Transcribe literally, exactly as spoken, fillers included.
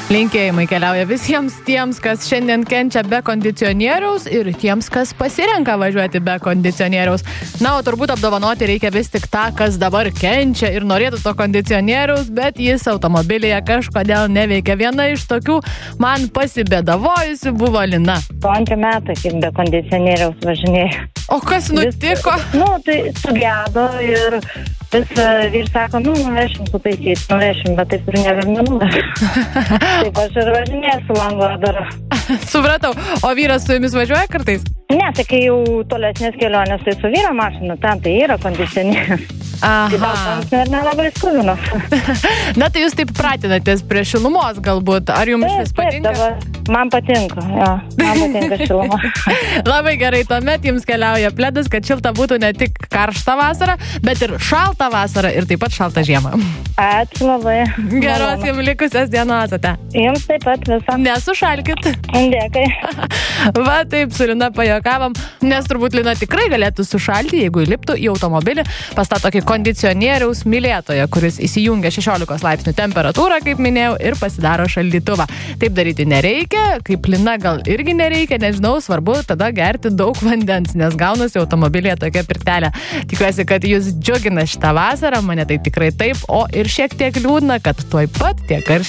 Linkėjimai keliauja visiems tiems, kas šiandien kenčia be kondicionieriaus ir tiems, kas pasirenka važiuoti be kondicionieriaus. Na, o turbūt apdovanoti reikia vis tik tą, kas dabar kenčia ir norėtų to kondicionieriaus, bet jis automobilyje kažkodėl neveikia. Viena iš tokių man pasibėdavojusi buvo Lina. Po antrį metą, kaip be kondicionieriaus važinėjau. O kas nutiko? Vis, nu, tai sugedo ir vis vyr sako, nu, nuvešim sutaisyti, nuvešim, bet taip ir neverminu. Taip aš ir važinėsiu langą dar. Supratau. O vyras su jumis važiuoja kartais? Ne, tai kai jau tolesnės kelionės, tai su vyro mašinu, ten tai yra kondicionierius. Aha. Tai ir nelabai skubinu. Na, tai jūs taip pratinatės prie šilumos galbūt. Ar jums šis patinka? Dabar. Man patinka, jo. Man patinka šiluma. Labai gerai, tuomet jums keliauja pledas, kad šilta būtų ne tik karšta vasara, bet ir šalta vasara ir taip pat šalta žiema. Ačiū labai. Geros jums likusios dienos, ate. Jums taip pat visam. Nesušalkit. Dėkui. Va, taip su Lina pajuokavom, nes turbūt Lina tikrai galėtų sušalti, jeigu įliptų į automobilį pas tą tokį kondicionieriaus mylėtoją, kuris įsijungia šešiolikos laipsnių temperatūrą, kaip minėjau, ir pasidaro šaldytuvą. Taip daryti nereikia, kaip Lina gal irgi nereikia, nežinau, svarbu tada gerti daug vandens, nes gaunasi automobilyje tokia pirtelė. Tikiuosi, kad jūs džiugina šitą vasarą, mane tai tikrai taip, o ir šiek tiek liūdna, kad tuoj pat tiek karščiai.